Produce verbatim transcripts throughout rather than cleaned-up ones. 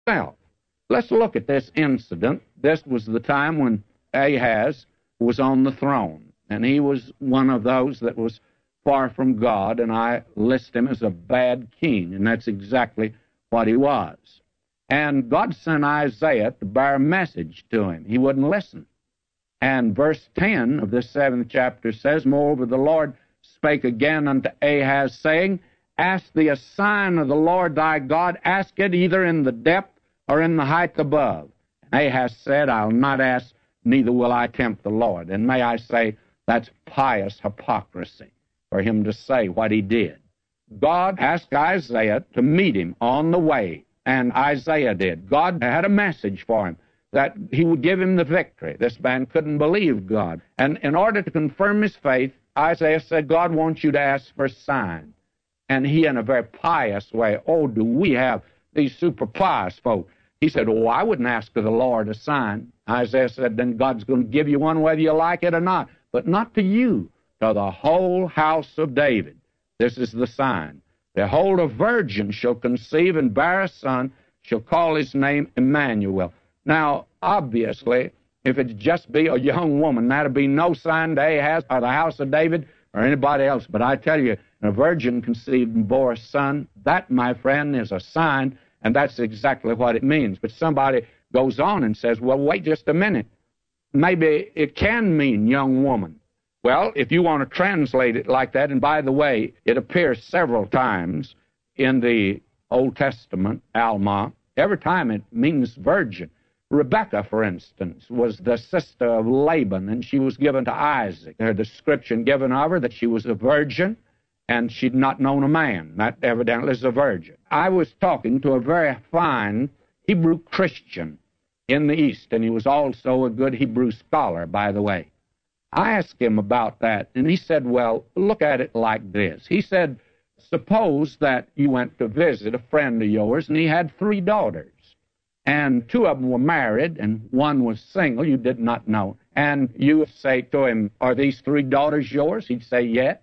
Well, let's look at this incident. This was the time when Ahaz was on the throne, and he was one of those that was far from God, and I list him as a bad king, and that's exactly what he was. And God sent Isaiah to bear a message to him. He wouldn't listen. And verse ten of this seventh chapter says, Moreover, the Lord spake again unto Ahaz, saying, Ask thee a sign of the Lord thy God, ask it either in the depth or in the height above. And Ahaz said, I'll not ask, neither will I tempt the Lord. And may I say, that's pious hypocrisy for him to say what he did. God asked Isaiah to meet him on the way, and Isaiah did. God had a message for him that he would give him the victory. This man couldn't believe God. And in order to confirm his faith, Isaiah said, God wants you to ask for a sign. And he, in a very pious way, oh, do we have these super pious folk? He said, oh, I wouldn't ask of the Lord a sign. Isaiah said, then God's going to give you one whether you like it or not, but not to you, to the whole house of David. This is the sign. Behold, a virgin shall conceive and bear a son, shall call his name Emmanuel. Now, obviously, if it just be a young woman, that'd be no sign to Ahaz or the house of David or anybody else. But I tell you, a virgin conceived and bore a son, that, my friend, is a sign, and that's exactly what it means. But somebody goes on and says, well, wait just a minute. Maybe it can mean young woman. Well, if you want to translate it like that, and by the way, it appears several times in the Old Testament, Alma, every time it means virgin. Rebekah, for instance, was the sister of Laban, and she was given to Isaac. There's a description given of her that she was a virgin, and she'd not known a man. That evidently is a virgin. I was talking to a very fine Hebrew Christian in the East, and he was also a good Hebrew scholar, by the way. I asked him about that, and he said, well, look at it like this. He said, suppose that you went to visit a friend of yours, and he had three daughters, and two of them were married, and one was single, you did not know. And you say to him, are these three daughters yours? He'd say, yes.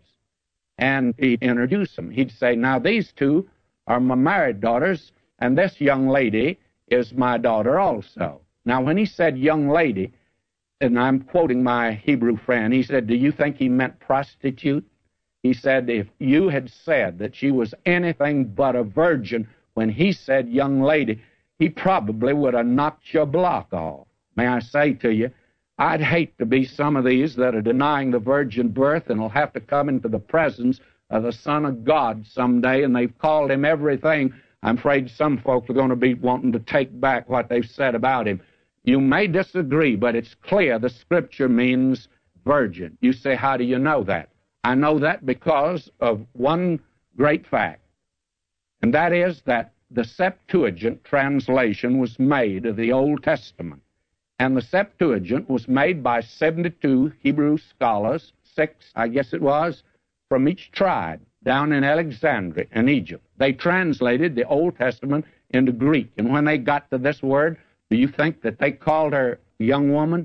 And he'd introduce them. He'd say, now, these two are my married daughters, and this young lady is my daughter also. Now, when he said young lady, and I'm quoting my Hebrew friend, he said, do you think he meant prostitute? He said, if you had said that she was anything but a virgin when he said young lady, he probably would have knocked your block off. May I say to you, I'd hate to be some of these that are denying the virgin birth and will have to come into the presence of the Son of God someday, and they've called him everything. I'm afraid some folks are going to be wanting to take back what they've said about him. You may disagree, but it's clear the Scripture means virgin. You say, how do you know that? I know that because of one great fact, and that is that the Septuagint translation was made of the Old Testament. And the Septuagint was made by seventy-two Hebrew scholars, six, I guess it was, from each tribe down in Alexandria in Egypt. They translated the Old Testament into Greek. And when they got to this word, do you think that they called her young woman?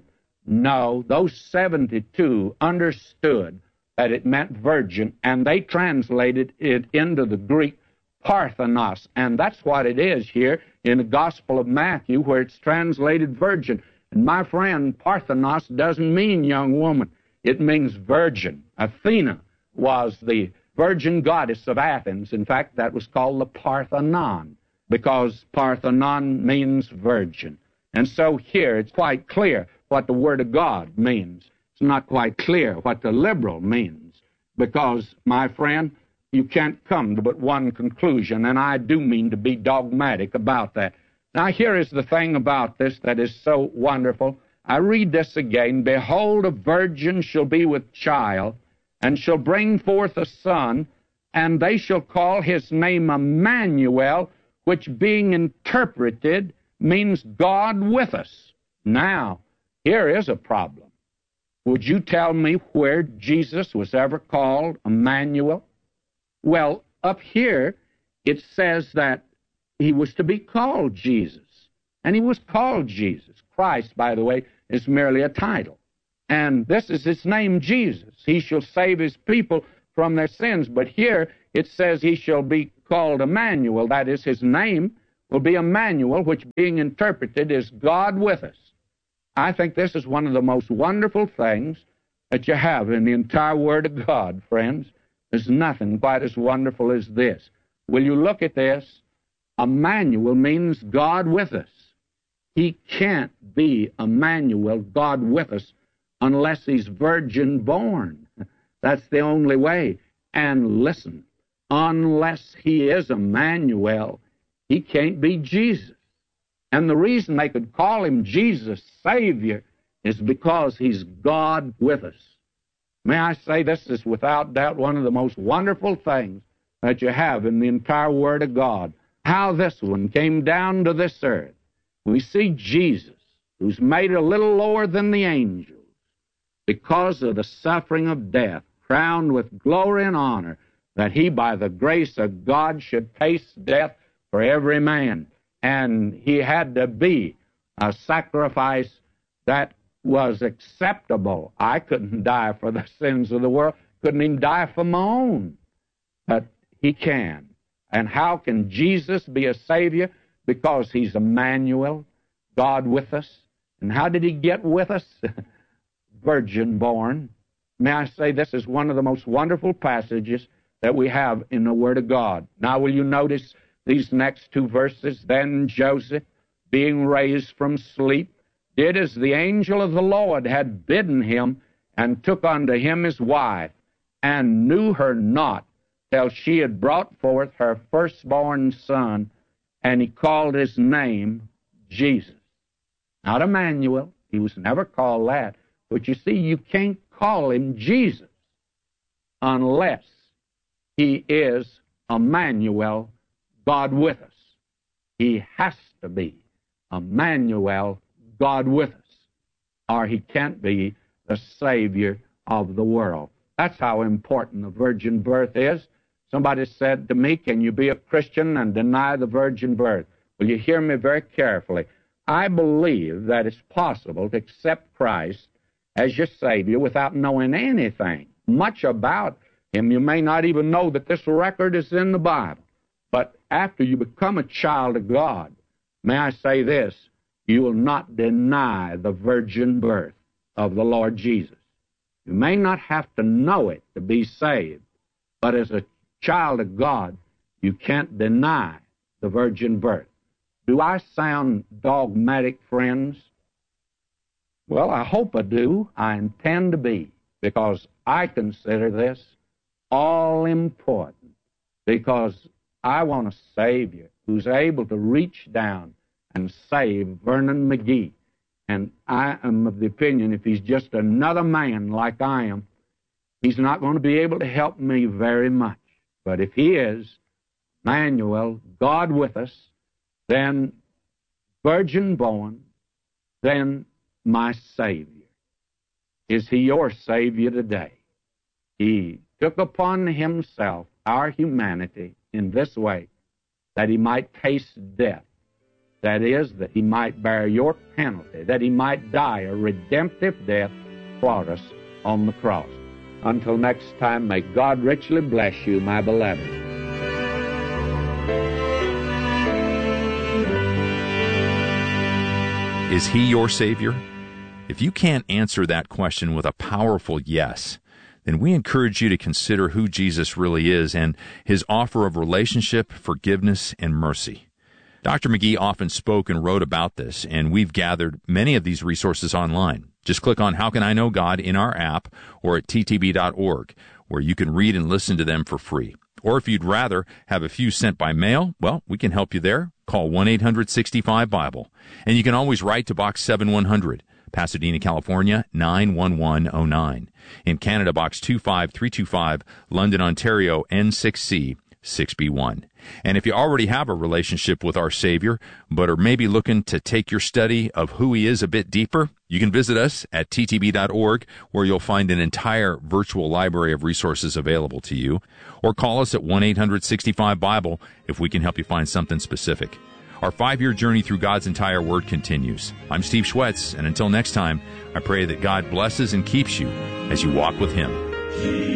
No, those seventy-two understood that it meant virgin, and they translated it into the Greek Parthenos, and that's what it is here in the Gospel of Matthew, where it's translated virgin. And my friend, Parthenos doesn't mean young woman. It means virgin. Athena was the virgin goddess of Athens. In fact, that was called the Parthenon, because Parthenon means virgin. And so here it's quite clear what the Word of God means. It's not quite clear what the liberal means, because, my friend, you can't come to but one conclusion, and I do mean to be dogmatic about that. Now, here is the thing about this that is so wonderful. I read this again. Behold, a virgin shall be with child, and shall bring forth a son, and they shall call his name Emmanuel, which being interpreted means God with us. Now, here is a problem. Would you tell me where Jesus was ever called Emmanuel? Well, up here, it says that he was to be called Jesus. And he was called Jesus. Christ, by the way, is merely a title. And this is his name, Jesus. He shall save his people from their sins. But here it says he shall be called Emmanuel. That is his name, will be Emmanuel, which being interpreted is God with us. I think this is one of the most wonderful things that you have in the entire Word of God, friends. There's nothing quite as wonderful as this. Will you look at this? Emmanuel means God with us. He can't be Emmanuel, God with us, unless he's virgin born. That's the only way. And listen, unless he is Emmanuel, he can't be Jesus. And the reason they could call him Jesus, Savior, is because he's God with us. May I say, this is without doubt one of the most wonderful things that you have in the entire Word of God. How this one came down to this earth. We see Jesus, who's made a little lower than the angels because of the suffering of death, crowned with glory and honor, that he, by the grace of God, should taste death for every man. And he had to be a sacrifice that was acceptable. I couldn't die for the sins of the world, couldn't even die for my own. But he can. And how can Jesus be a Savior? Because he's Emmanuel, God with us. And how did he get with us? Virgin born. May I say, this is one of the most wonderful passages that we have in the Word of God. Now, will you notice these next two verses? Then Joseph, being raised from sleep, did as the angel of the Lord had bidden him, and took unto him his wife, and knew her not till she had brought forth her firstborn son, and he called his name Jesus. Not Emmanuel. He was never called that. But you see, you can't call him Jesus unless he is Emmanuel, God with us. He has to be Emmanuel, God with us, or he can't be the Savior of the world. That's how important the virgin birth is. Somebody said to me, can you be a Christian and deny the virgin birth? Will you hear me very carefully? I believe that it's possible to accept Christ as your Savior without knowing anything much about him. You may not even know that this record is in the Bible. But after you become a child of God, may I say this, you will not deny the virgin birth of the Lord Jesus. You may not have to know it to be saved, but as a child of God, you can't deny the virgin birth. Do I sound dogmatic, friends? Well, I hope I do. I intend to be, because I consider this all important, because I want a Savior who's able to reach down and save Vernon McGee. And I am of the opinion if he's just another man like I am, he's not going to be able to help me very much. But if he is Emmanuel, God with us, then virgin born, then my Savior. Is he your Savior today? He took upon himself our humanity in this way, that he might taste death. That is, that he might bear your penalty, that he might die a redemptive death for us on the cross. Until next time, may God richly bless you, my beloved. Is he your Savior? If you can't answer that question with a powerful yes, then we encourage you to consider who Jesus really is and his offer of relationship, forgiveness, and mercy. Doctor McGee often spoke and wrote about this, and we've gathered many of these resources online. Just click on How Can I Know God in our app or at t t b dot org, where you can read and listen to them for free. Or if you'd rather have a few sent by mail, well, we can help you there. Call one eight hundred sixty-five Bible. And you can always write to Box seventy-one hundred, Pasadena, California, nine one one oh nine. In Canada, Box two five three two five, London, Ontario, N six C six B one. And if you already have a relationship with our Savior, but are maybe looking to take your study of who he is a bit deeper, you can visit us at t t b dot org, where you'll find an entire virtual library of resources available to you, or call us at one eight hundred sixty-five Bible if we can help you find something specific. Our five-year journey through God's entire Word continues. I'm Steve Schwetz, and until next time, I pray that God blesses and keeps you as you walk with him.